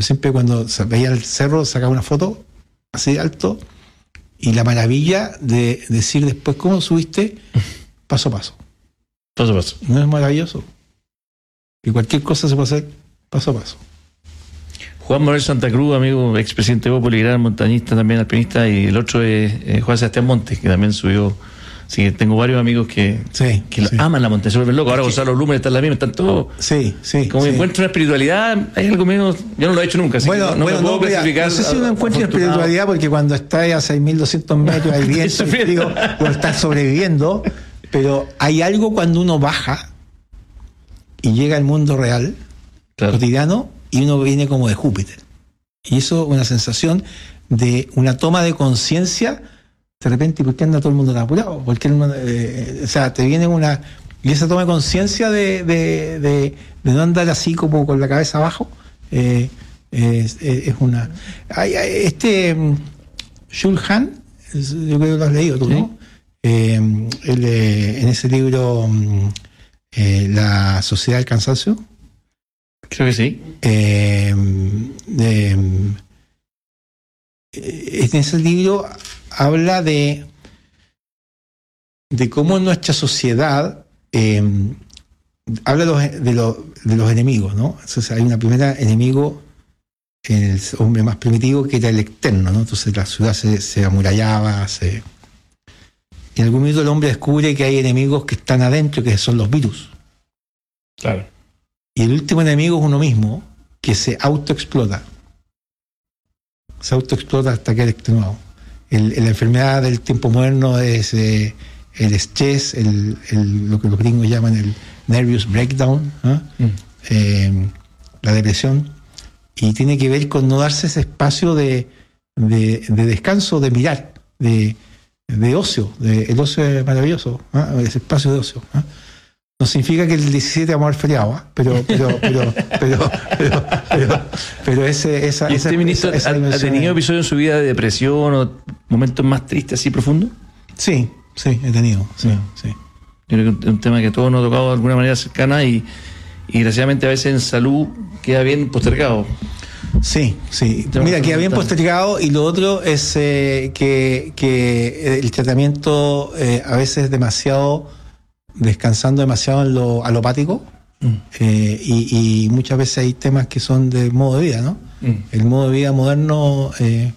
siempre cuando veía el cerro sacaba una foto así alto, y la maravilla de decir después cómo subiste paso a paso. Paso a paso. ¿No es maravilloso? Que cualquier cosa se puede hacer paso a paso. Juan Manuel Santa Cruz, amigo, expresidente de Bópoli, gran montañista, también alpinista, y el otro es Juan Sebastián Montes, que también subió. Así que tengo varios amigos que aman la montaña, se vuelven locos. Ahora Gonzalo Blumen está en la misma, están todos. Sí. Como encuentro una espiritualidad, hay algo menos. Yo no lo he hecho nunca, así que no puedo clasificar. No sé si uno encuentra espiritualidad, porque cuando está a 6.200 metros hay viento, lo está sobreviviendo, pero hay algo cuando uno baja y llega al mundo real, cotidiano, y uno viene como de Júpiter. Y eso es una sensación de una toma de conciencia. De repente, ¿por qué anda todo el mundo tan apurado? Porque o sea, te viene una... Y esa toma de conciencia de no andar así como con la cabeza abajo, es una... Jules Han, yo creo que lo has leído tú, ¿no? En ese libro, La Sociedad del Cansancio. Creo que sí. En ese libro habla de cómo nuestra sociedad habla de los enemigos, ¿no? Entonces hay una primera enemigo, el hombre más primitivo, que era el externo, ¿no? Entonces la ciudad se amurallaba, y en algún momento el hombre descubre que hay enemigos que están adentro, que son los virus. Claro. Y el último enemigo es uno mismo, que se autoexplota. Se autoexplota hasta quedar extenuado. La enfermedad del tiempo moderno es el estrés, lo que los gringos llaman el nervous breakdown, ¿no? La depresión, y tiene que ver con no darse ese espacio de descanso, de mirar, de ocio. El ocio es maravilloso, ¿no? Ese espacio de ocio, ¿no? No significa que el 17 vamos a haber feriado, ¿eh? pero esa... ¿Y usted, ministro, ha tenido episodios en su vida de depresión o momentos más tristes, así profundos? Sí, he tenido, sí. Yo creo que es un tema que todos nos ha tocado de alguna manera cercana y desgraciadamente a veces en salud queda bien postergado. Sí. Mira, queda bien postergado, y lo otro es que el tratamiento a veces es demasiado... descansando demasiado en lo alopático, y muchas veces hay temas que son de modo de vida, ¿no? El modo de vida moderno,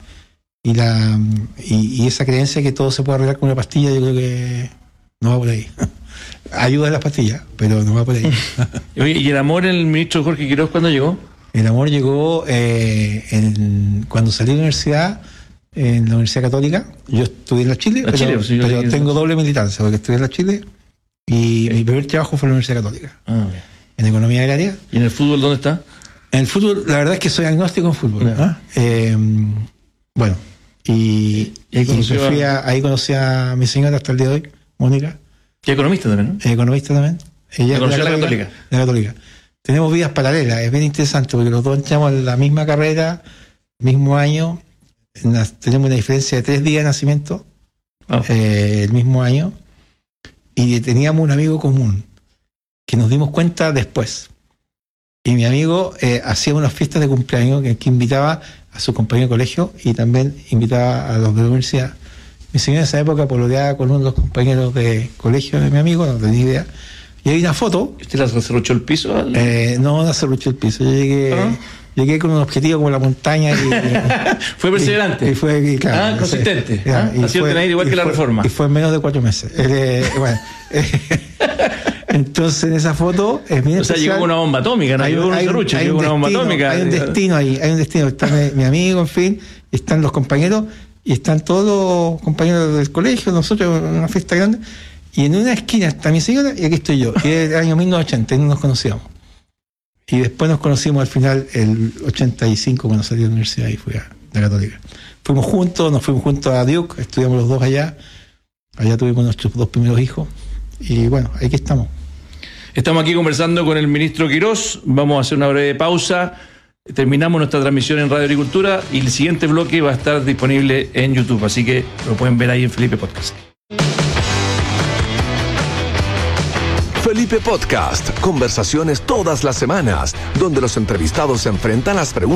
y esa creencia que todo se puede arreglar con una pastilla, yo creo que no va por ahí. Ayuda a las pastillas, pero no va por ahí. Oye, ¿y el amor en el ministro Jorge Quiroz cuándo llegó? El amor llegó cuando salí de la universidad, en la Universidad Católica. Yo estudié en la Chile, pero tengo doble militancia, porque estudié en la Chile. Y mi primer trabajo fue en la Universidad Católica, en Economía Agraria. ¿Y en el fútbol dónde está? En el fútbol, la verdad es que soy agnóstico en fútbol. Bueno, y ahí conocí a mi señora hasta el día de hoy, Mónica. ¿Y economista también, no? Economista también. Ella es de la Católica. De la Católica. Tenemos vidas paralelas, es bien interesante, porque los dos entramos en la misma carrera, mismo año, tenemos una diferencia de 3 días de nacimiento, el mismo año. Y teníamos un amigo común que nos dimos cuenta después. Y mi amigo hacía unas fiestas de cumpleaños que invitaba a su compañero de colegio y también invitaba a los de la universidad. Mi señora en esa época pololeaba con uno de los compañeros de colegio de mi amigo, no tenía idea. Y hay una foto. ¿Usted la cerruchó el piso? No cerruchó el piso. Yo llegué con un objetivo como la montaña. ¿Fue perseverante? Y fue, claro, consistente. Ha sido tener igual que la reforma. Y fue en menos de 4 meses. Entonces, en esa foto es bien especial. Llegó una bomba atómica, ¿no? Llegó una serrucha, llegó una bomba atómica. Hay un destino ahí, hay un destino. Está mi amigo, en fin, están los compañeros, y están todos los compañeros del colegio, nosotros en una fiesta grande, y en una esquina está mi señora y aquí estoy yo. Y es el año 1980, y no nos conocíamos. Y después nos conocimos al final, el 85, cuando salí de la universidad, y fui a la Católica. Nos fuimos juntos a Duke, estudiamos los dos allá. Allá tuvimos nuestros 2 primeros hijos. Y bueno, aquí estamos. Estamos aquí conversando con el ministro Quiroz. Vamos a hacer una breve pausa. Terminamos nuestra transmisión en Radio Agricultura y el siguiente bloque va a estar disponible en YouTube. Así que lo pueden ver ahí en Felipe Podcast. Felipe Podcast, conversaciones todas las semanas, donde los entrevistados se enfrentan a las preguntas